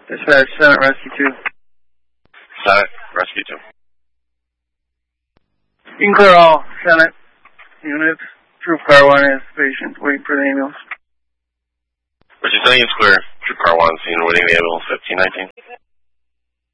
Dispatch, Senate Rescue 2. Senate Rescue 2. You can clear all Senate units. Troop Car 1 is patient waiting for the ambulance. What you saying is clear. Troop Car 1, seen waiting the ambulance 1519.